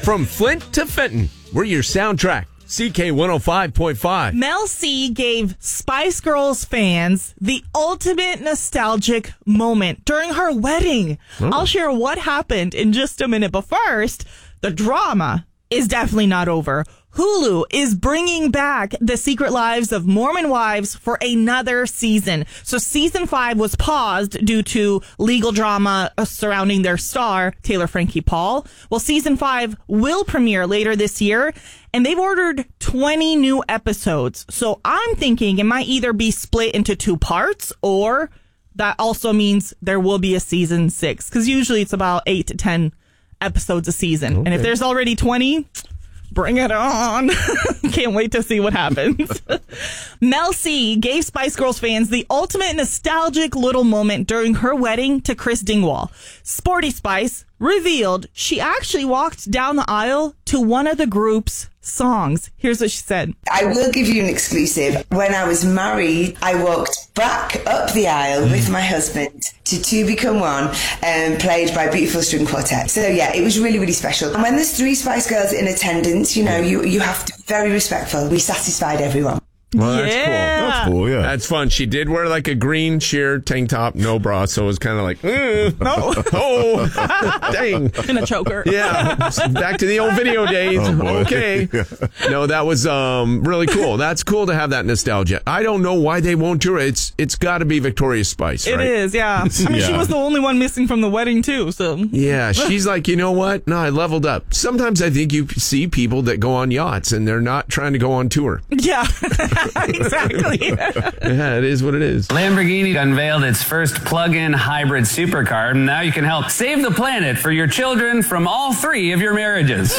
From Flint to Fenton, we're your soundtrack. CK 105.5. Mel C gave Spice Girls fans the ultimate nostalgic moment during her wedding. I'll share what happened in just a minute, but first, the drama is definitely not over. Hulu is bringing back The Secret Lives of Mormon Wives for another season. So season 5 was paused due to legal drama surrounding their star, Taylor Frankie Paul. Well, season 5 will premiere later this year, and they've ordered 20 new episodes. So I'm thinking it might either be split into 2 parts, or that also means there will be a season 6, because usually it's about 8 to 10 episodes a season. Okay. And if there's already 20... bring it on. Can't wait to see what happens. Mel C gave Spice Girls fans the ultimate nostalgic little moment during her wedding to Chris Dingwall. Sporty Spice revealed she actually walked down the aisle to one of the group's songs. Here's what she said. I will give you an exclusive. When I was married, I walked back up the aisle with my husband to Two Become One, played by Beautiful String Quartet. So yeah, it was really, really special. And when there's 3 Spice Girls in attendance, you know, you have to be very respectful. We satisfied everyone. Well, that's cool. That's cool, yeah. That's fun. She did wear like a green sheer tank top, no bra, so it was kind of like, no, oh, dang. In a choker. Yeah. Back to the old video days. Okay. No, that was really cool. That's cool to have that nostalgia. I don't know why they won't do it. It's got to be Victoria Spice, right? It is, yeah. I mean, she was the only one missing from the wedding, too, so. Yeah, she's like, you know what? No, I leveled up. Sometimes I think you see people that go on yachts, and they're not trying to go on tour. Yeah. Exactly. Yeah, it is what it is. Lamborghini unveiled its first plug-in hybrid supercar. Now you can help save the planet for your children from all 3 of your marriages.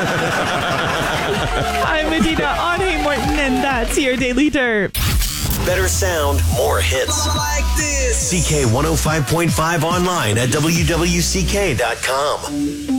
I'm Medina on Hey Morton, and that's your Daily Dirt. Better sound, more hits. Like this. CK 105.5 online at WWCK.com.